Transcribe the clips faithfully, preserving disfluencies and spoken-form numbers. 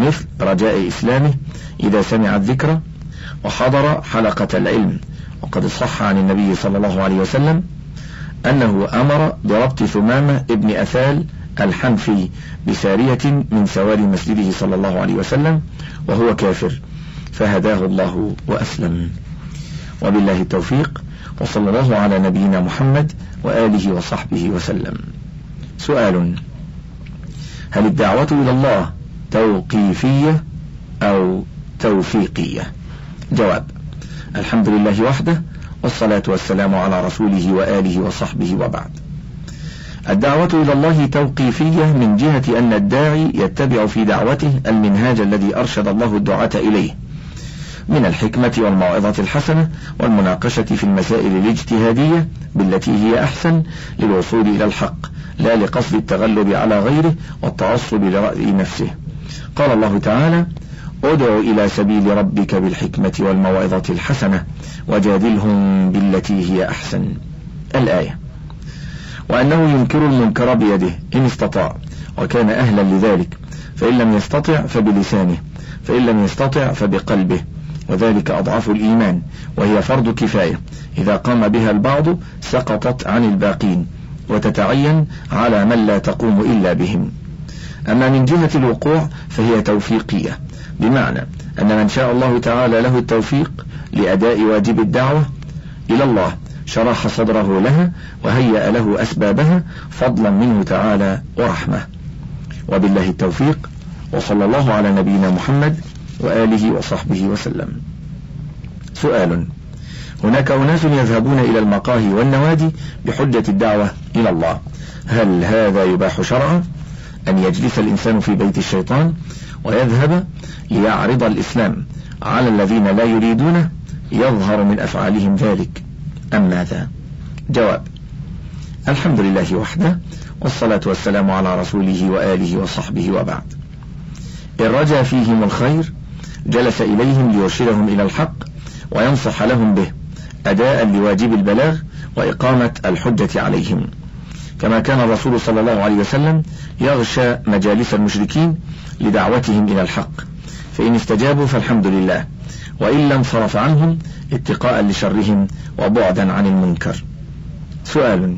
مثل رجاء إسلامه إذا سمع الذكر وحضر حلقة العلم. وقد صح عن النبي صلى الله عليه وسلم أنه أمر بربط ثمامة ابن أثال الحنفي بسارية من سواري مسجده صلى الله عليه وسلم وهو كافر، فهداه الله وأسلم. وبالله التوفيق، وصلى الله على نبينا محمد وآله وصحبه وسلم. سؤال: هل الدعوة إلى الله توقيفية أو توفيقية؟ جواب: الحمد لله وحده، والصلاة والسلام على رسوله وآله وصحبه وبعد. الدعوة إلى الله توقيفية من جهة أن الداعي يتبع في دعوته المنهاج الذي أرشد الله الدعاة إليه من الحكمة والموعظة الحسنة والمناقشة في المسائل الاجتهادية بالتي هي أحسن للوصول إلى الحق، لا لقصد التغلب على غيره والتعصب لرأي نفسه. قال الله تعالى: ادع إلى سبيل ربك بالحكمة والموعظة الحسنة وجادلهم بالتي هي أحسن. الآية. وأنه ينكر المنكر بيده إن استطاع وكان أهلا لذلك، فإن لم يستطع فبلسانه، فإن لم يستطع فبقلبه، وذلك أضعف الإيمان، وهي فرض كفاية، إذا قام بها البعض سقطت عن الباقين وتتعين على من لا تقوم إلا بهم. أما من جهة الوقوع فهي توفيقية، بمعنى أن من شاء الله تعالى له التوفيق لأداء واجب الدعوة إلى الله شرح صدره لها وهيأ له أسبابها فضلا منه تعالى ورحمة. وبالله التوفيق، وصلى الله على نبينا محمد وآله وصحبه وسلم. سؤال: هناك أناس يذهبون إلى المقاهي والنوادي بحجة الدعوة إلى الله، هل هذا يباح شرعا؟ أن يجلس الإنسان في بيت الشيطان ويذهب ليعرض الإسلام على الذين لا يريدونه يظهر من أفعالهم ذلك، أم ماذا؟ جواب: الحمد لله وحده، والصلاة والسلام على رسوله وآله وصحبه وبعد. إن رجا فيهم الخير جلس إليهم ليرشدهم إلى الحق وينصح لهم به أداء لواجب البلاغ وإقامة الحجة عليهم، كما كان الرسول صلى الله عليه وسلم يغشى مجالس المشركين لدعوتهم إلى الحق، فإن استجابوا فالحمد لله، وإلا انصرف عنهم اتقاء لشرهم وبعدا عن المنكر. سؤال: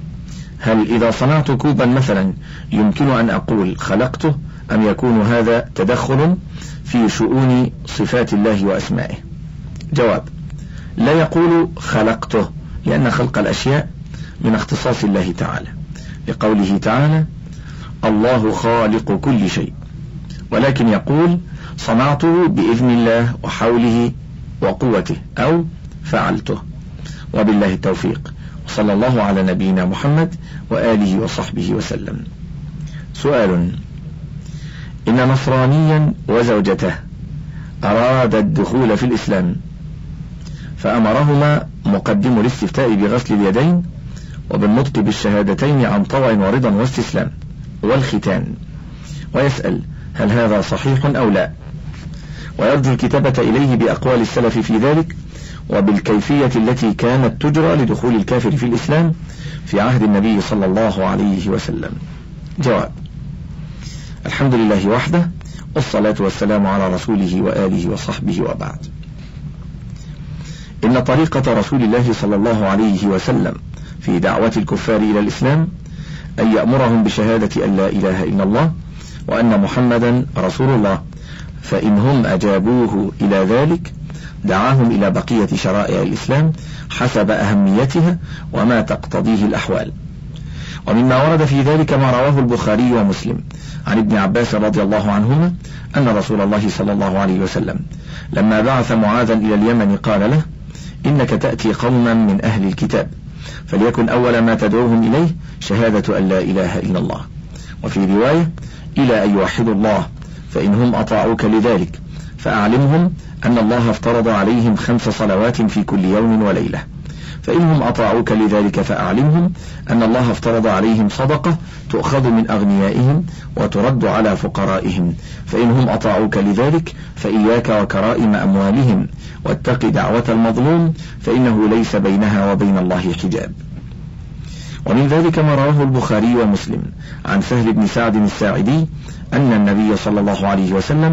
هل إذا صنعت كوبا مثلا يمكن أن أقول خلقته، أم يكون هذا تدخل في شؤون صفات الله وأسمائه؟ جواب: لا يقول خلقته، لأن خلق الأشياء من اختصاص الله تعالى، لقوله تعالى: الله خالق كل شيء، ولكن يقول صنعته بإذن الله وحوله وقوته، أو فعلته. وبالله التوفيق، وصلى الله على نبينا محمد وآله وصحبه وسلم. سؤال: إن نصرانيا وزوجته أراد الدخول في الإسلام، فأمرهما مقدم الاستفتاء بغسل اليدين وبالنطق بالشهادتين عن طوع ورضا واستسلام والختان، ويسأل هل هذا صحيح أو لا، ويرجو الكتابة إليه بأقوال السلف في ذلك وبالكيفية التي كانت تجرى لدخول الكافر في الإسلام في عهد النبي صلى الله عليه وسلم. جواب: الحمد لله وحده، والصلاة والسلام على رسوله وآله وصحبه وبعد. إن طريقة رسول الله صلى الله عليه وسلم في دعوة الكفار إلى الإسلام أن يأمرهم بشهادة أن لا إله إلا الله وأن محمدا رسول الله، فإن هم أجابوه إلى ذلك دعاهم إلى بقية شرائع الإسلام حسب أهميتها وما تقتضيه الأحوال. ومما ورد في ذلك ما رواه البخاري ومسلم عن ابن عباس رضي الله عنهما أن رسول الله صلى الله عليه وسلم لما بعث معاذا إلى اليمن قال له: إنك تأتي قوما من أهل الكتاب، فليكن أول ما تدعوهم إليه شهادة أن لا إله إلا الله، وفي رواية إلى أن يوحدوا الله، فإنهم أطاعوك لذلك فأعلمهم أن الله افترض عليهم خمس صلوات في كل يوم وليلة، فإنهم أطاعوك لذلك فأعلمهم أن الله افترض عليهم صدقة تؤخذ من أغنيائهم وترد على فقرائهم، فإنهم أطاعوك لذلك فإياك وكرائم أموالهم، واتق دعوة المظلوم فإنه ليس بينها وبين الله حجاب. ومن ذلك ما رواه البخاري ومسلم عن سهل بن سعد الساعدي أن النبي صلى الله عليه وسلم